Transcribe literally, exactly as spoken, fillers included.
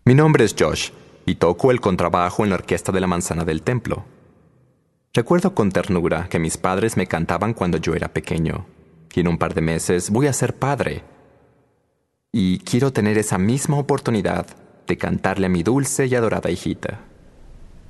Mi nombre es Josh y toco el contrabajo en la orquesta de la Manzana del Templo. Recuerdo con ternura que mis padres me cantaban cuando yo era pequeño, y en un par de meses voy a ser padre. Y quiero tener esa misma oportunidad de cantarle a mi dulce y adorada hijita.